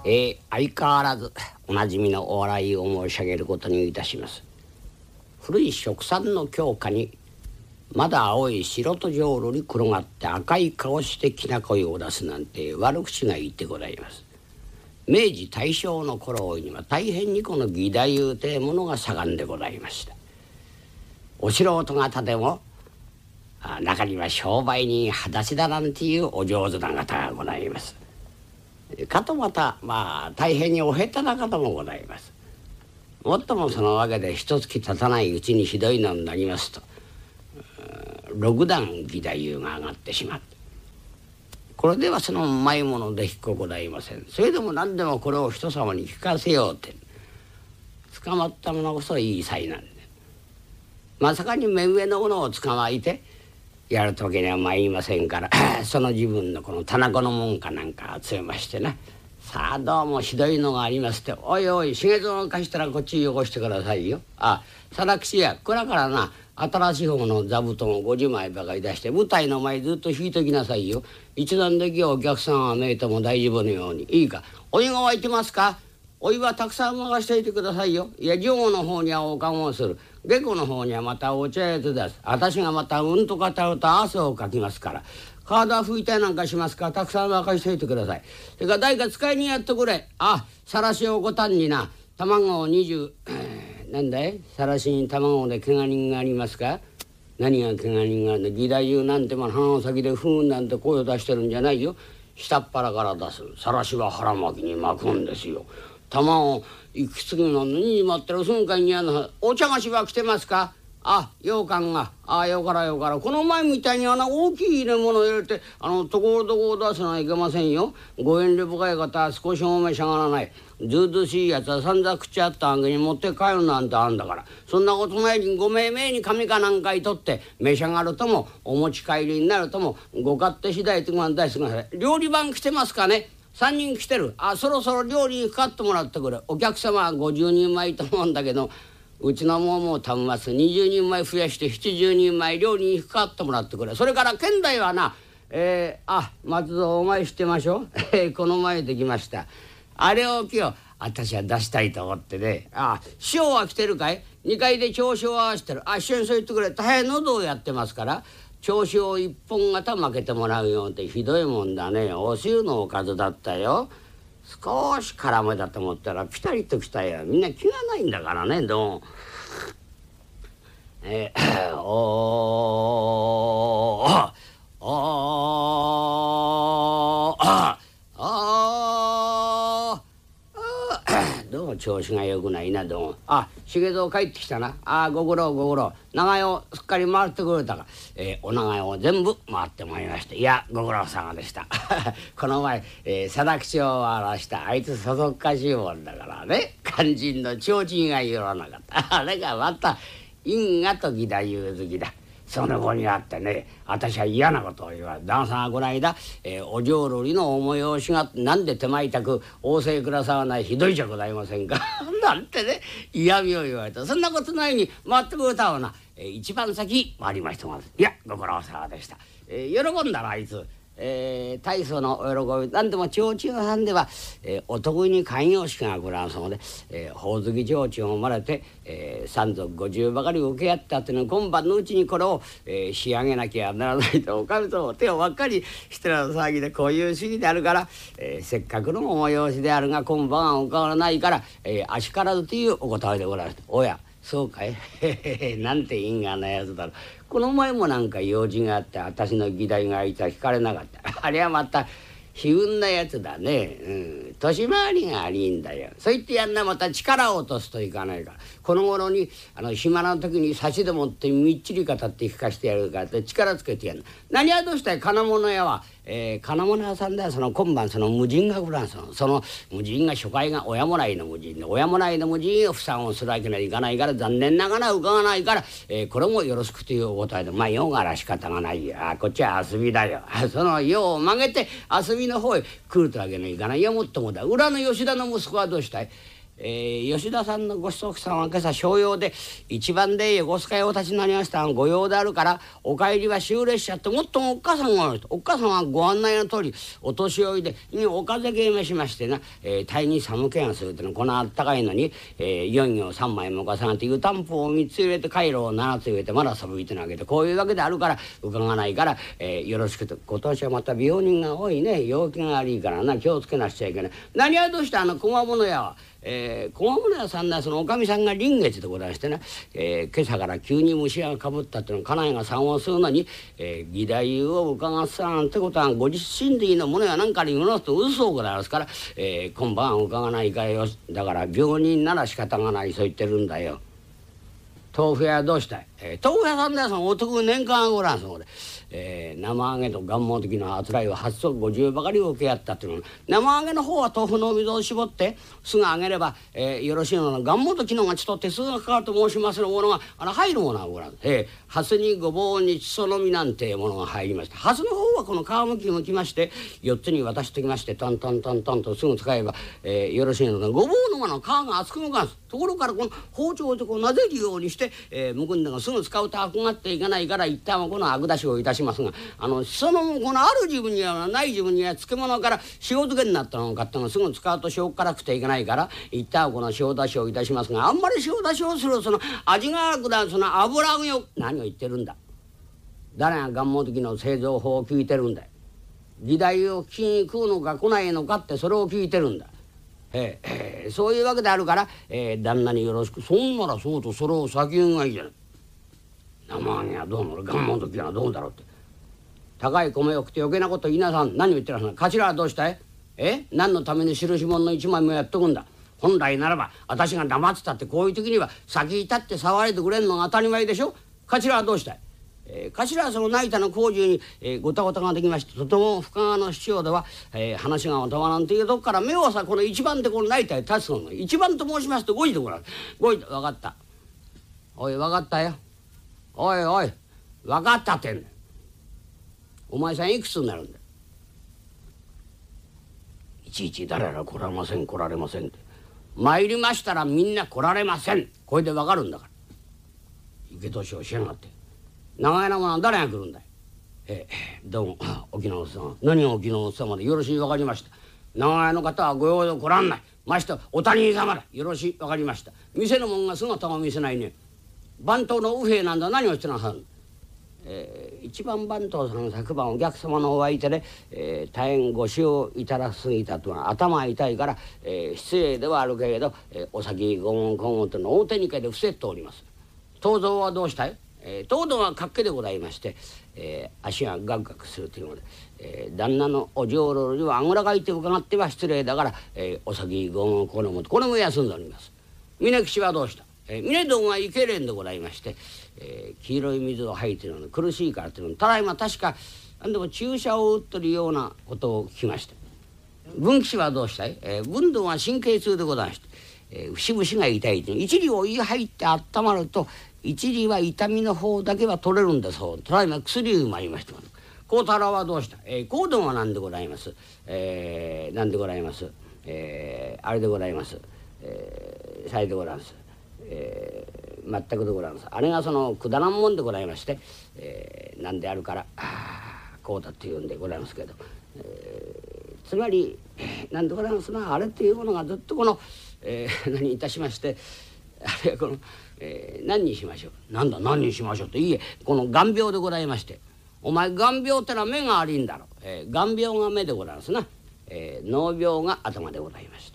相変わらずおなじみのお笑いを申し上げることにいたします。古い蜀山の教科にまだ青い白とじょうろに転がって赤い顔してきな声を出すなんて悪口が言ってございます。明治大正の頃には大変にこの義太夫というものが盛んでございました。お素人方でも中には商売に裸足だなんていうお上手な方がございます。かとまた大変にお下手な方もございます。もっともそのわけで一月経たないうちにひどいのになりますと6段義太夫が上がってしまって、これではそのうまいものでひこございません。それでも何でもこれを人様に聞かせようって捕まったものこそいい才なんで、まさかに目上のものを捕まえてやるときには参りませんからその自分のこの棚子のもんかなんか集めましてな、さあどうもひどいのがありますって、おいおい重蔵を貸したらこっち汚してくださいよ。定吉やこれからな新しい方の座布団を50枚ばかり出して舞台の前ずっと引いときなさいよ。一段できお客さんは見えても大丈夫のように。いいか、お湯が沸いてますか。お湯はたくさん任しておいてくださいよ。いや上の方にはおかごをする、下戸の方にはまたお茶やつ出す。私がまたうんとかたうと汗をかきますから体拭いたりなんかしますからたくさん任しておいてください。それから誰か使いにやってくれ。さらしをごたんにな卵を20なんだい、さらしに卵で怪我人がありますか。何が怪我人があるの。義太夫なんて鼻の先でふーんなんて声を出してるんじゃないよ。下っ腹から出す。さらしは腹巻きに巻くんですよ。卵いくつのに待ってるすんかいにお茶菓子は来てますか。羊羹がよからよから、この前みたいに大きい入れ物を入れてところどころ出すのはいけませんよ。ご遠慮深い方は少しも召し上がらない。ずうずしいやつはさんざ口あったあげに持って帰るなんてあんだから、そんなことないにご命名に紙かなんかにとって召し上がるともお持ち帰りになるともご勝手次第とご案内してください。料理番来てますかね。3人来てる。そろそろ料理にかかってもらってくれ。お客様は50人前と思うんだけどうちのもも食べます。20人前増やして70人前料理にかかってもらってくれ。それから県内はな松蔵お前知ってましょこの前できました。あれを今日私は出したいと思ってね。師匠は来てるかい。2階で調子を合わせてる。一緒にそう言ってくれ。大変喉をやってますから調子を一本型負けてもらうようってひどいもんだね。お汁のおかずだったよ。少し辛めだと思ったらピタリときたよ。みんな気がないんだからね。どうどうも調子がよくないな。どうも重蔵帰ってきたな。ご苦労ご苦労。長屋をすっかり回ってくれたか。お長屋を全部回ってまいりまして、いやご苦労様でしたこの前定吉を笑わしたあいつそそっかしいもんだからね。肝心の提灯が寄らなかったあれがまた因果と義太夫好きだ。その後にあってね、私は嫌なことを言わ旦さんはこの間、お浄瑠璃のお催しがなんで手前たく仰せくださらないひどいじゃございませんかなんてね嫌味を言われた。そんなことないに全く歌をな、一番先回りましたもん。いやご苦労様でした。喜んだらあいつ大層のお喜び。なんでも提灯さんでは、お得意に寛容式がございますので、ほおずき提灯を生まれて、三族50ばかり受け合ったっての今晩のうちにこれを、仕上げなきゃならないとおかみと手をばっかりしてる騒ぎでこういう主義であるから、せっかくのお催しであるが今晩はお変わらないから、あしからずというお答えでございます。おやそうかいなんて因果なやつだろう。この前もなんか用事があって私の議題があいつは聞かれなかったあれはまた悲運なやつだね。年回りがありんだよ。そう言ってやんなまた力を落とすといかないから。この頃に暇な時に差しでもってみっちり語って聞かしてやるからって力つけてやんな。何はどうしたい金物屋は、金物屋さんだよ。その今晩その無人がフランスのその無人が初回が親もらいの無人で親もらいの無人を負担をするわけにはいかないから残念ながら伺わないから、これもよろしくというお答えで用がら仕方がないよ。こっちは遊びだよ。その用を曲げて遊びの方へ来るとわけにはいかないよ。もっともだ裏の吉田の息子はどうしたい。 吉田さんのご子息さんは今朝商用で一番で横須賀へお立ちになりました御用であるからお帰りは終列車ってもっともおっかさんがおるとおっかさんはご案内の通りお年寄りでお風邪気めしましてな、大に寒気がするってのこのあったかいのに、4行3枚も重ねて湯たんぽを3つ入れて回路を7つ入れてまだ寒いてなわけでこういうわけであるから伺わないから、よろしくと今年はまた病人が多いね陽気が悪いからな気をつけなくちゃいけない。何はどうして小間物屋は小間物屋さんなそのおかみさんが臨月でございましてね、今朝から急に虫がかぶったっていうの家内が産をするのに、義太夫を伺っさんってことはご自身でいいのものやなんかに言うのと嘘をございますから、今晩は伺わないかよだから病人なら仕方がないそう言ってるんだよ。豆腐屋どうしたい、豆腐屋さんではそのお得年間ごらんそうで、生揚げと願望的なあつらいは8足50ばかりを受け合ったっていうの生揚げの方は豆腐の水を絞ってすぐ揚げれば、よろしいのが願望と機能がちょっと手数がかかると申しまするものが入るものはごらん、ハスにごぼうにしその実なんていうものが入りましてハスの方はこの皮むきむきまして4つに渡してきましてトントントントンとすぐ使えば、よろしいのがごぼうの皮が厚くむかんすところからこの包丁でこうなでるようにしてむくんだがすぐ使うとあくがっていかないから一旦はこのあく出しをいたしますがそのこのある自分にはない自分には漬物から塩漬けになったのを買ったがすぐ使うと塩辛くていけないから一旦はこの塩出しをいたしますがあんまり塩出しをするその味が悪くなるその油揚げを何を言ってるんだ誰が願望的の製造法を聞いてるんだい義太夫を聞きに食うのか来ないのかってそれを聞いてるんだ。そういうわけであるから、旦那によろしくそんならそうとそれを先言うがいいじゃない。生揚げはどうなる願望時はどうだろうって高い米を食って余計なこと言いなさん何を言ってらっしゃる頭はどうしたい何のために印物の一枚もやっとくんだ本来ならば私が黙ってたってこういう時には先に立って騒いでくれんのが当たり前でしょ。頭はどうしたい頭はその成田の工事に、ごたごたができましてとても深川の市長では、話がおたまらんというとこから目をさこの一番でこの成田へ立つの一番と申しますと5時でごらん5時分かったおい分かったよおいおい分かったってんだよお前さんいくつになるんだよいちいち誰ら来られません来られませんって参りましたらみんな来られませんこれで分かるんだから生け年をしやがって長屋の者は誰が来るんだいどうも沖縄さん何が沖縄さんまでよろしい分かりました長屋の方はご用で来らんないましてお他人様だよろしい分かりました店の者が姿を見せないね番頭の右兵なんだ何をしてなさる一番番頭さん昨晩お客様のお相手で、大変ご使用いただきすぎたとは頭痛いから、失礼ではあるけれど、お先ご門今後との大手にけで伏せっております東蔵はどうしたい東堂はかっけでございまして、足がガクガクするというので、旦那のお浄瑠璃はあぐらかいて伺っては失礼だから、お先ご門これも休んでおります峰岸はどうした峰殿は生けれんでございまして、黄色い水を吐いてるの苦しいからっていうのただいま確か何でも注射を打ってるようなことを聞きました文吉はどうしたい文殿は神経痛でございまして、節々が痛いと一里を言い入って温まると一里は痛みの方だけは取れるんだそうただいま薬をまいりました孝太郎はどうした孝殿は何でございます、何でございます、あれでございます、さいでございます全くでございますあれがそのくだらんもんでございまして、なんであるからこうだっていうんでございますけれど、つまりなんでございますなあれっていうものがずっとこの、何いたしましてあれはこの、何にしましょうなんだ何にしましょうといいえこの眼病でございましてお前眼病ってのは目が悪いんだろう、眼病が目でございますな、脳病が頭でございまして、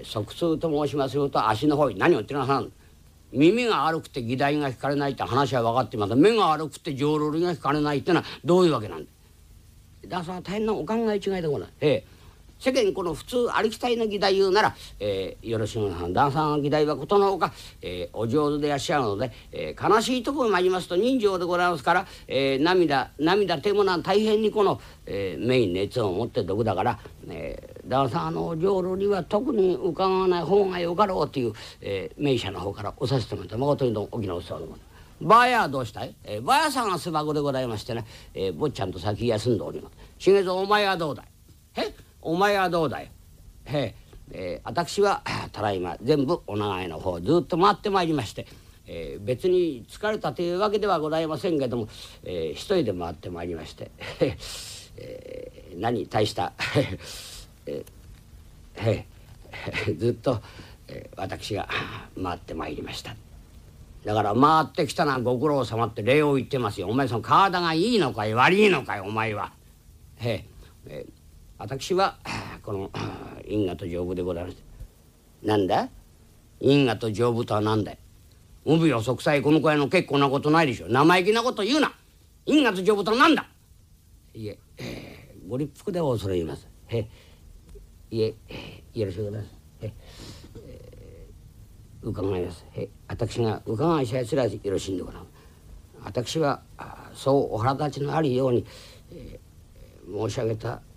側痛と申しますよと足の方に何を言ってなさん耳が悪くて義太が聞かれないって話は分かっています目が悪くて浄瑠璃が聞かれないってのはどういうわけなんだだから大変なお考え違いでございます、世間この普通ありきたりの義太夫なら、よろしいのさん旦さんの義太夫はことのほか、お上手でいらっしゃるので、悲しいところに参りますと人情でございますから、涙手もな大変にこの、目に熱を持って毒だから、旦さんお浄瑠璃は特に伺わない方がよかろうという、名医者の方からおさせてもらって誠に沖縄お世話でございます。ばあやはどうしたいばあやさんが巣箱でございましてね、坊ちゃんと先休んでおります重蔵お前はどうだいお前はどうだい私はただいま全部お長屋の方ずっと回ってまいりまして、別に疲れたというわけではございませんけども、一人で回ってまいりまして何大したずっと、私が回ってまいりました。だから回ってきたのはご苦労様って礼を言ってますよ。お前その体がいいのかい悪いのかいお前は。私はこの因果と成仏でございます。なんだ因果と成仏とは何だい。無病息災このくらいの結構なことないでしょ。生意気なこと言うな。因果と成仏とは何だ。いえ、ご立腹では恐れ入ります。いえ、よろしゅうございます。伺います。私が伺いしやすらずよろしいんでございます。私はそうお腹立ちのあるように、申し上げた